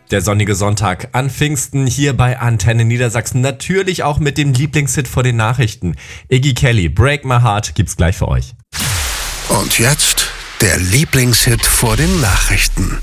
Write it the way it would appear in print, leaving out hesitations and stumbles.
Der sonnige Sonntag an Pfingsten hier bei Antenne Niedersachsen. Natürlich auch mit dem Lieblingshit vor den Nachrichten. Iggy Kelly, Break My Heart gibt's gleich für euch. Und jetzt der Lieblingshit vor den Nachrichten.